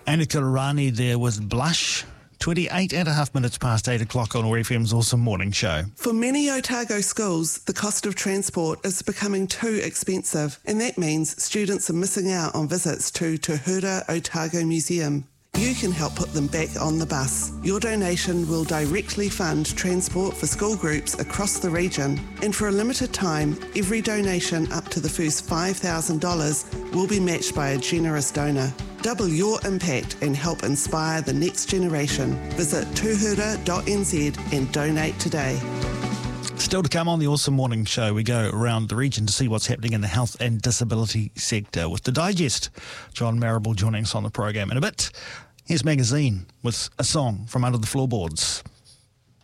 Annika Rani there with Blush. 28 and a half minutes past 8 o'clock on OAR-FM's Awesome Morning Show. For many Otago schools, the cost of transport is becoming too expensive, and that means students are missing out on visits to Te Hura Otago Museum. You can help put them back on the bus. Your donation will directly fund transport for school groups across the region, and for a limited time, every donation up to the first $5,000 will be matched by a generous donor. Double your impact and help inspire the next generation. Visit tuhura.nz and donate today. Still to come on the Awesome Morning Show, we go around the region to see what's happening in the health and disability sector with The Digest. John Marrable joining us on the program in a bit. Here's Magazine with a song from Under the Floorboards.